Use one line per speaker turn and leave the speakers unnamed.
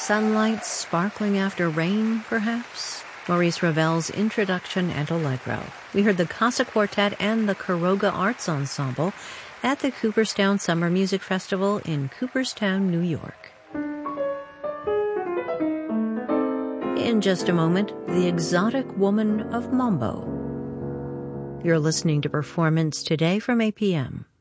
Sunlight sparkling after rain, perhaps? Maurice Ravel's introduction and allegro. We heard the Casa Quartet and the Caroga Arts Ensemble at the Cooperstown Summer Music Festival in Cooperstown, New York. In just a moment, the exotic woman of Mambo. You're listening to Performance Today from APM.